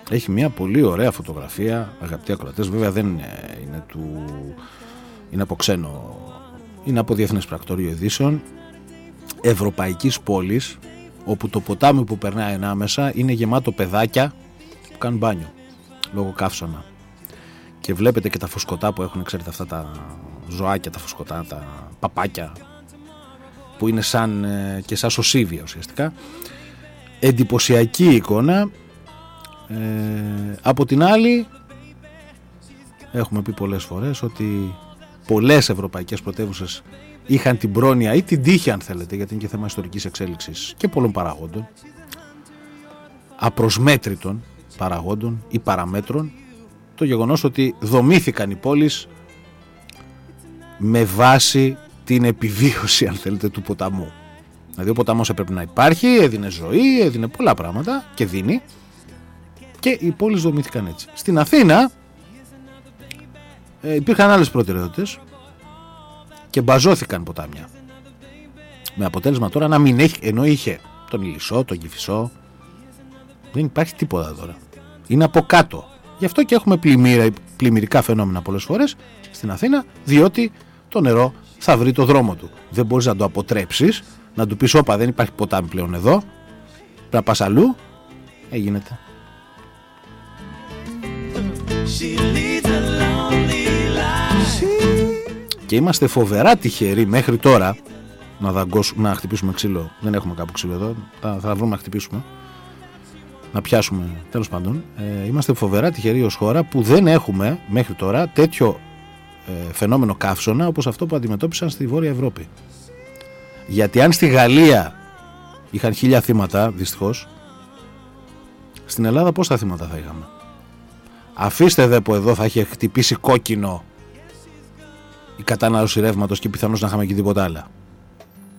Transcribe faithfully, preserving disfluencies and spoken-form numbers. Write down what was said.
Έχει μια πολύ ωραία φωτογραφία, αγαπητοί ακροατές, βέβαια δεν είναι, είναι, του, είναι από ξένο, είναι από Διεθνές Πρακτορείο Ειδήσεων, ευρωπαϊκής πόλης, όπου το ποτάμι που περνάει ανάμεσα είναι γεμάτο παιδάκια που κάνουν μπάνιο λόγω καύσωνα, και βλέπετε και τα φουσκωτά που έχουν, ξέρετε, αυτά τα ζωάκια, τα φουσκωτά, τα παπάκια που είναι σαν και σαν σωσίβια ουσιαστικά. Εντυπωσιακή εικόνα. Ε, από την άλλη, έχουμε πει πολλές φορές ότι πολλές ευρωπαϊκές πρωτεύουσες είχαν την πρόνοια ή την τύχη, αν θέλετε, γιατί είναι και θέμα ιστορικής εξέλιξης και πολλών παραγόντων, απροσμέτρητων παραγόντων ή παραμέτρων, το γεγονός ότι δομήθηκαν οι πόλεις με βάση την επιβίωση, αν θέλετε, του ποταμού. Δηλαδή ο ποταμός έπρεπε να υπάρχει, έδινε ζωή, έδινε πολλά πράγματα και δίνει, και οι πόλεις δομήθηκαν έτσι. Στην Αθήνα ε, υπήρχαν άλλες προτεραιότητες και μπαζώθηκαν ποτάμια, με αποτέλεσμα τώρα να μην έχει, ενώ είχε τον Ηλισσό, τον Κηφισό, δεν υπάρχει τίποτα τώρα, είναι από κάτω. Γι' αυτό και έχουμε πλημμύρα, πλημμυρικά φαινόμενα πολλές φορές στην Αθήνα, διότι το νερό θα βρει το δρόμο του. Δεν μπορείς να το αποτρέψεις, να του πεις όπα δεν υπάρχει ποτάμι πλέον εδώ, πρέπει να πας αλλού. Έγινεται. Και είμαστε φοβερά τυχεροί μέχρι τώρα να, δαγκώσουμε, να χτυπήσουμε ξύλο. Δεν έχουμε κάπου ξύλο εδώ, θα, θα βρούμε να χτυπήσουμε, να πιάσουμε, τέλος πάντων. ε, Είμαστε φοβερά τυχεροί ως χώρα που δεν έχουμε μέχρι τώρα τέτοιο ε, φαινόμενο καύσωνα όπως αυτό που αντιμετώπισαν στη Βόρεια Ευρώπη. Γιατί αν στη Γαλλία είχαν χίλια θύματα, δυστυχώς, στην Ελλάδα πόσα θύματα θα είχαμε? Αφήστε δε που εδώ θα είχε χτυπήσει κόκκινο η κατανάλωση ρεύματος και πιθανώς να είχαμε και τίποτα άλλο.